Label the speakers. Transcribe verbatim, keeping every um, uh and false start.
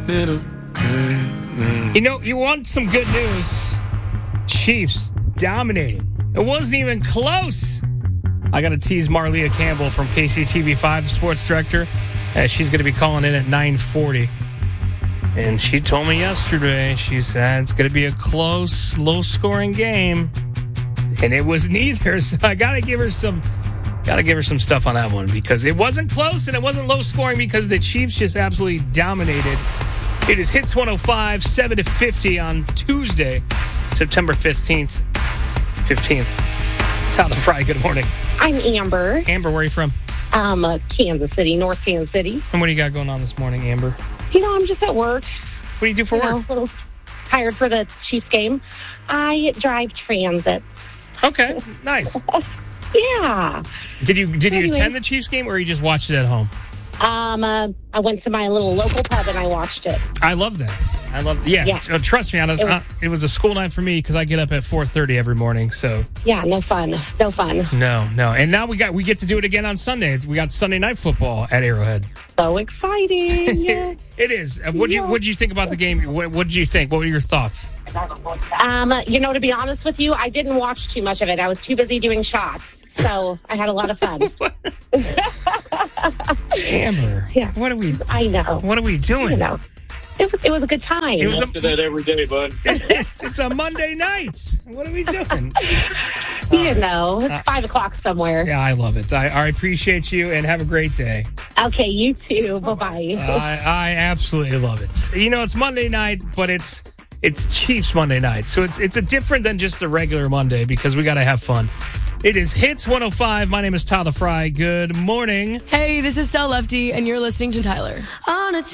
Speaker 1: middle grade.
Speaker 2: You know, you want some good news. Chiefs dominating. It wasn't even close. I got to tease Marlia Campbell from K C T V five, the sports director. Uh, she's going to be calling in at nine forty. And she told me yesterday, she said it's going to be a close, low-scoring game. And it was neither. So I got to give her some got to give her some stuff on that one, because it wasn't close and it wasn't low-scoring because the Chiefs just absolutely dominated. It is Hits one oh five, seven to fifty on Tuesday, September fifteenth. fifteenth. It's Tyler Fry. Good morning.
Speaker 3: I'm Amber.
Speaker 2: Amber, where are you from?
Speaker 3: Um, uh, Kansas City, North Kansas City.
Speaker 2: And what do you got going on this morning, Amber?
Speaker 3: You know, I'm just at work.
Speaker 2: What do you do for
Speaker 3: you
Speaker 2: work?
Speaker 3: Know, a little tired for the Chiefs game. I drive transit.
Speaker 2: Okay, nice.
Speaker 3: Yeah.
Speaker 2: Did you did you
Speaker 3: Anyway.
Speaker 2: attend the Chiefs game, or you just watched it at home?
Speaker 3: Um, uh, I went to my little local pub and I watched it.
Speaker 2: I love that. I love yeah.
Speaker 3: Yeah.
Speaker 2: Uh, trust me, I,
Speaker 3: It was-
Speaker 2: uh, it was a school night for me because I get up at four thirty every morning. So
Speaker 3: Yeah, no fun. No fun.
Speaker 2: no, no. And now we got we get to do it again on Sunday. It's- We got Sunday night football at Arrowhead.
Speaker 3: So exciting. Yeah.
Speaker 2: It is. Uh, What did you
Speaker 3: Yeah.
Speaker 2: what did you think about the game? What did you think? What were your thoughts?
Speaker 3: um, you know, to be honest with you, I didn't watch too much of it. I was too busy doing shots. So I had a lot of fun.
Speaker 2: Amber,
Speaker 3: Yeah.
Speaker 2: what are we?
Speaker 3: I know.
Speaker 2: What are we doing?
Speaker 3: You know. It was, it was a good time.
Speaker 2: It was a,
Speaker 4: Do that every day, bud.
Speaker 2: it's, it's a Monday night. What are we doing?
Speaker 3: you know, it's five o'clock somewhere.
Speaker 2: Yeah, I love it. I, I appreciate you, and have a great day.
Speaker 3: Okay, you too. Bye-bye.
Speaker 2: I, I absolutely love it. You know, it's Monday night, but it's it's Chiefs Monday night, so it's it's a different than just a regular Monday because we got to have fun. It is Hits one oh five. My name is Tyler Fry. Good morning.
Speaker 5: Hey, this is Stella Lefty, and you're listening to Tyler.
Speaker 6: On a